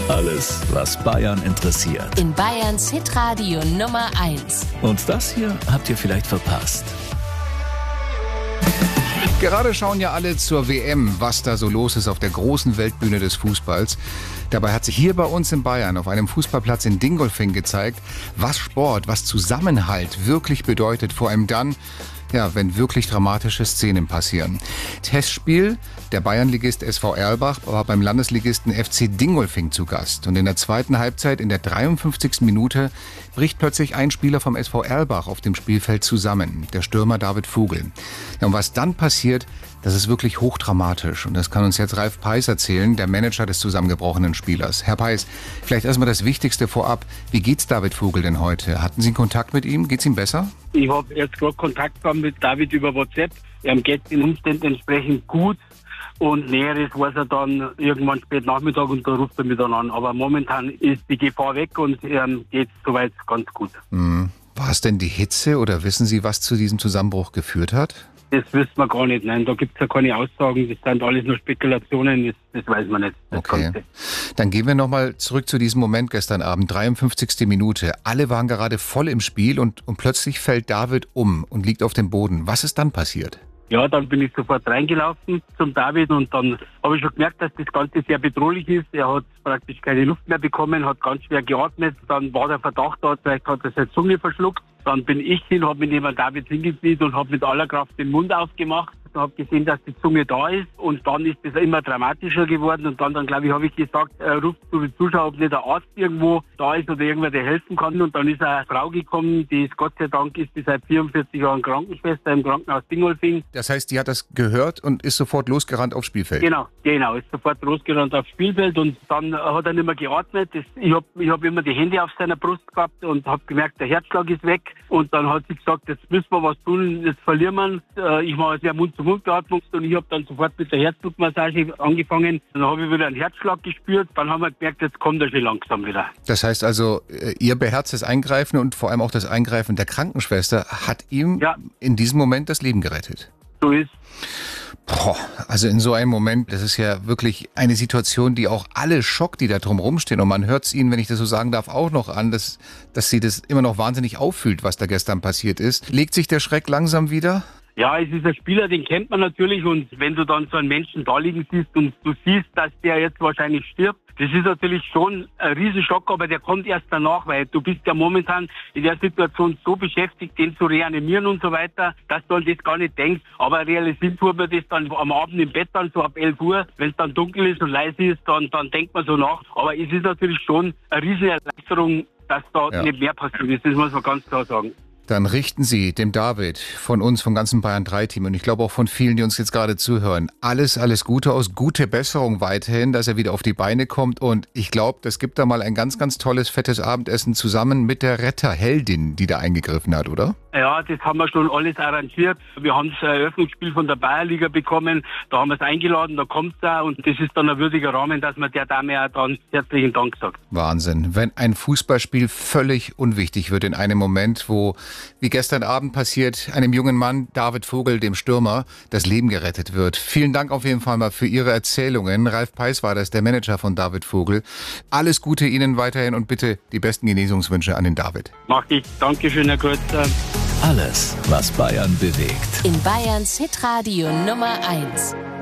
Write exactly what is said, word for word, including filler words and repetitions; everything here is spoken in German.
Alles, was Bayern interessiert. In Bayerns Hitradio Nummer eins. Und das hier habt ihr vielleicht verpasst. Gerade schauen ja alle zur W M, was da so los ist auf der großen Weltbühne des Fußballs. Dabei hat sich hier bei uns in Bayern auf einem Fußballplatz in Dingolfing gezeigt, was Sport, was Zusammenhalt wirklich bedeutet. Vor allem dann, ja, wenn wirklich dramatische Szenen passieren. Testspiel, der Bayernligist S V Erlbach war beim Landesligisten F C Dingolfing zu Gast. Und in der zweiten Halbzeit, in der dreiundfünfzigsten Minute, bricht plötzlich ein Spieler vom S V Erlbach auf dem Spielfeld zusammen, der Stürmer David Vogel. Ja, und was dann passiert, das ist wirklich hochdramatisch. Und das kann uns jetzt Ralf Peiß erzählen, der Manager des zusammengebrochenen Spielers. Herr Peiß, vielleicht erstmal das Wichtigste vorab. Wie geht's David Vogel denn heute? Hatten Sie Kontakt mit ihm? Geht's ihm besser? Ich habe jetzt gerade Kontakt gehabt mit David über WhatsApp. Er geht den Umständen entsprechend gut. Und Näheres weiß er dann irgendwann spät Nachmittag und da ruft er mich dann an. Aber momentan ist die Gefahr weg und ähm, geht soweit ganz gut. Mhm. War es denn die Hitze oder wissen Sie, was zu diesem Zusammenbruch geführt hat? Das wissen wir gar nicht. Nein, da gibt es ja keine Aussagen. Das sind alles nur Spekulationen. Das, das weiß man nicht. Okay. Ganze. Dann gehen wir nochmal zurück zu diesem Moment gestern Abend. dreiundfünfzigste Minute. Alle waren gerade voll im Spiel und, und plötzlich fällt David um und liegt auf dem Boden. Was ist dann passiert? Ja, dann bin ich sofort reingelaufen zum David und dann habe ich schon gemerkt, dass das Ganze sehr bedrohlich ist. Er hat praktisch keine Luft mehr bekommen, hat ganz schwer geatmet. Dann war der Verdacht da, vielleicht hat er seine Zunge verschluckt. Dann bin ich hin, habe mich neben David hingekniet und habe mit aller Kraft den Mund aufgemacht. Ich habe gesehen, dass die Zunge da ist und dann ist es immer dramatischer geworden und dann, dann glaube ich, habe ich gesagt, äh, ruft zu den Zuschauern, ob nicht der Arzt irgendwo da ist oder irgendwer, der helfen kann. Und dann ist eine Frau gekommen, die ist Gott sei Dank ist die seit vierundvierzig Jahren Krankenschwester im Krankenhaus Dingolfing. Das heißt, die hat das gehört und ist sofort losgerannt aufs Spielfeld? Genau, genau, ist sofort losgerannt aufs Spielfeld und dann hat er nicht mehr geatmet. Das, ich habe ich hab immer die Hände auf seiner Brust gehabt und habe gemerkt, der Herzschlag ist weg. Und dann hat sie gesagt, jetzt müssen wir was tun, jetzt verlieren wir. Ich mache jetzt ja Mund-zu-Mund-Beatmung und ich habe dann sofort mit der Herzblutmassage angefangen. Dann habe ich wieder einen Herzschlag gespürt. Dann haben wir gemerkt, jetzt kommt er schon langsam wieder. Das heißt also, Ihr beherztes Eingreifen und vor allem auch das Eingreifen der Krankenschwester hat ihm ja in diesem Moment das Leben gerettet. So ist. Boah, also in so einem Moment, das ist ja wirklich eine Situation, die auch alle schockt, die da drum rumstehen. Und man hört es Ihnen, wenn ich das so sagen darf, auch noch an, dass, dass Sie das immer noch wahnsinnig auffühlt, was da gestern passiert ist. Legt sich der Schreck langsam wieder? Ja, es ist ein Spieler, den kennt man natürlich und wenn du dann so einen Menschen da liegen siehst und du siehst, dass der jetzt wahrscheinlich stirbt, das ist natürlich schon ein Riesenschock, aber der kommt erst danach, weil du bist ja momentan in der Situation so beschäftigt, den zu reanimieren und so weiter, dass du an das gar nicht denkst. Aber realisiert tut man das dann am Abend im Bett dann so ab elf Uhr, wenn es dann dunkel ist und leise ist, dann, dann denkt man so nach. Aber es ist natürlich schon eine Riesenerleichterung, dass da ja nicht mehr passiert ist, das muss man ganz klar sagen. Dann richten Sie dem David von uns, vom ganzen Bayern drei Team und ich glaube auch von vielen, die uns jetzt gerade zuhören, alles, alles Gute aus, gute Besserung weiterhin, dass er wieder auf die Beine kommt und ich glaube, das gibt da mal ein ganz, ganz tolles, fettes Abendessen zusammen mit der Retterheldin, die da eingegriffen hat, oder? Ja, das haben wir schon alles arrangiert. Wir haben das Eröffnungsspiel von der Bayernliga bekommen, da haben wir es eingeladen, da kommt es auch und das ist dann ein würdiger Rahmen, dass man der Dame auch dann herzlichen Dank sagt. Wahnsinn, wenn ein Fußballspiel völlig unwichtig wird in einem Moment, wo wie gestern Abend passiert, einem jungen Mann, David Vogel, dem Stürmer, das Leben gerettet wird. Vielen Dank auf jeden Fall mal für Ihre Erzählungen. Ralf Peiß war das, der Manager von David Vogel. Alles Gute Ihnen weiterhin und bitte die besten Genesungswünsche an den David. Mach ich. Dankeschön, Herr Kreuzer. Alles, was Bayern bewegt. In Bayerns Hitradio Nummer eins.